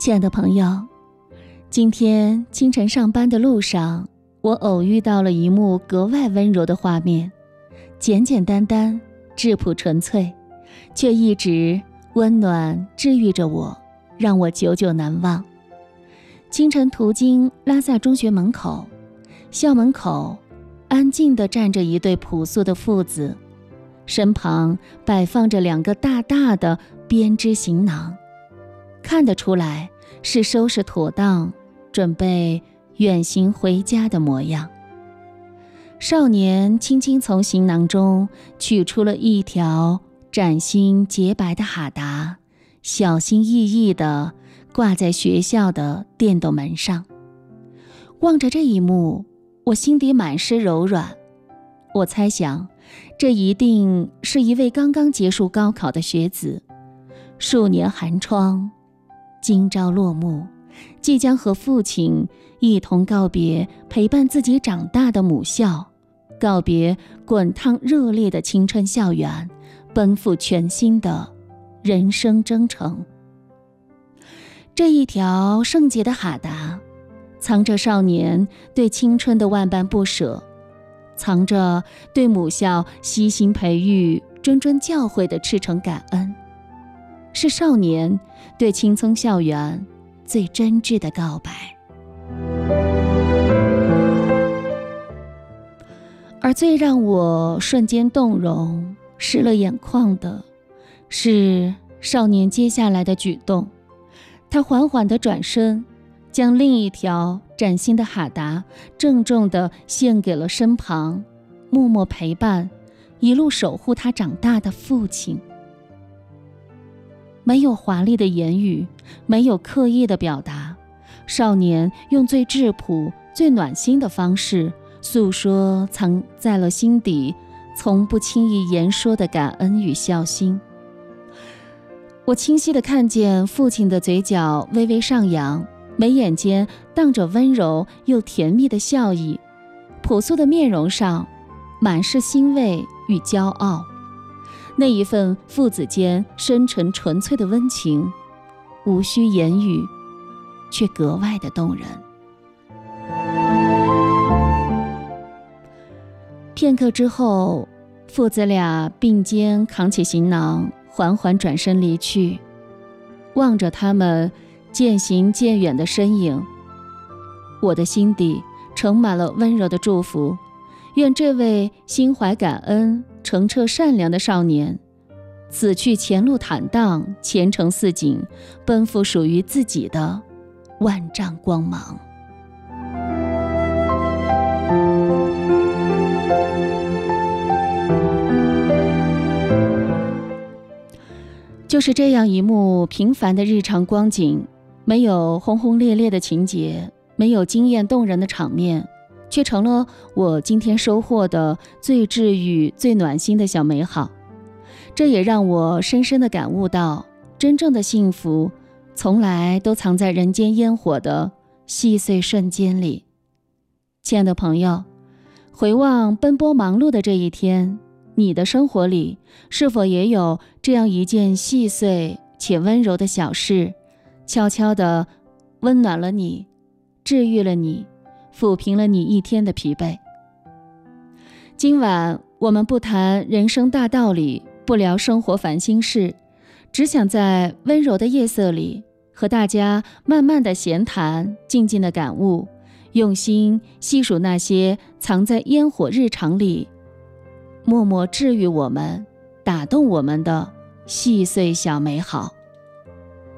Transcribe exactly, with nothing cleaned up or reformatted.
亲爱的朋友，今天清晨上班的路上，我偶遇到了一幕格外温柔的画面，简简单单，质朴纯粹，却一直温暖治愈着我，让我久久难忘。清晨途经拉萨中学门口，校门口安静地站着一对朴素的父子，身旁摆放着两个大大的编织行囊，看得出来是收拾妥当，准备远行回家的模样。少年轻轻从行囊中取出了一条崭新洁白的哈达，小心翼翼地挂在学校的电动门上。望着这一幕，我心底满是柔软。我猜想，这一定是一位刚刚结束高考的学子，数年寒窗，今朝落幕，即将和父亲一同告别陪伴自己长大的母校，告别滚烫热烈的青春校园，奔赴全新的人生征程。这一条圣洁的哈达，藏着少年对青春的万般不舍，藏着对母校悉心培育、谆谆教诲的赤诚感恩，是少年对青葱校园最真挚的告白。而最让我瞬间动容、湿了眼眶的，是少年接下来的举动。他缓缓地转身，将另一条崭新的哈达郑重地献给了身旁默默陪伴、一路守护他长大的父亲。没有华丽的言语，没有刻意的表达，少年用最质朴、最暖心的方式诉说藏在了心底从不轻易言说的感恩与孝心。我清晰地看见父亲的嘴角微微上扬，眉眼间荡着温柔又甜蜜的笑意，朴素的面容上满是欣慰与骄傲。那一份父子间深沉纯粹的温情，无需言语，却格外的动人。片刻之后，父子俩并肩扛起行囊，缓缓转身离去。望着他们渐行渐远的身影，我的心底盛满了温柔的祝福。愿这位心怀感恩、澄澈善良的少年，此去前路坦荡，前程似锦，奔赴属于自己的万丈光芒。就是这样一幕平凡的日常光景，没有轰轰烈烈的情节，没有惊艳动人的场面，却成了我今天收获的最治愈、最暖心的小美好。这也让我深深地感悟到，真正的幸福从来都藏在人间烟火的细碎瞬间里。亲爱的朋友，回望奔波忙碌的这一天，你的生活里是否也有这样一件细碎且温柔的小事，悄悄地温暖了你，治愈了你，抚平了你一天的疲惫？今晚我们不谈人生大道理，不聊生活烦心事，只想在温柔的夜色里和大家慢慢的闲谈，静静的感悟，用心细数那些藏在烟火日常里默默治愈我们、打动我们的细碎小美好。